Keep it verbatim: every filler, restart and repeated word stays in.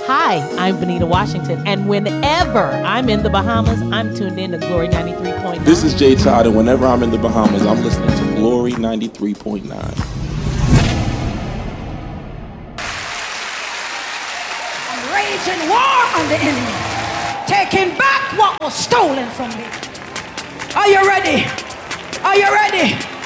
Hi, I'm Benita Washington, and whenever I'm in the Bahamas, I'm tuned in to Glory ninety-three point nine. This is Jay Todd, and whenever I'm in the Bahamas, I'm listening to Glory ninety-three point nine. I'm raging war on the enemy, taking back what was stolen from me. Are you ready? Are you ready?